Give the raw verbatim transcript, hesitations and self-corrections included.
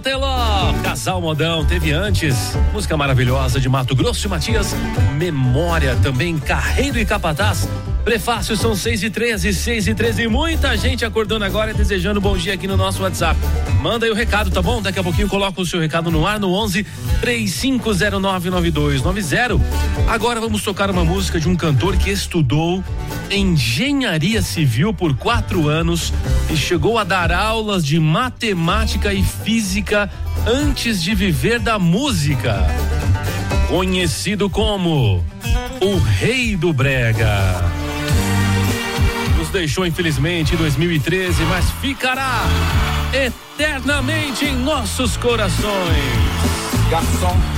Teló, Casal Modão, teve antes, música maravilhosa de Mato Grosso e Matias, Memória, também Carreiro e Capataz. Prefácio são seis e treze, seis e treze, muita gente acordando agora e desejando bom dia aqui no nosso WhatsApp. Manda aí o recado, tá bom? Daqui a pouquinho coloca o seu recado no ar no onze, três cinco zero nove, nove dois nove zero. Agora vamos tocar uma música de um cantor que estudou engenharia civil por quatro anos e chegou a dar aulas de matemática e física antes de viver da música. Conhecido como o Rei do Brega. Nos deixou infelizmente em dois mil e treze, mas ficará eternamente em nossos corações. Garçom.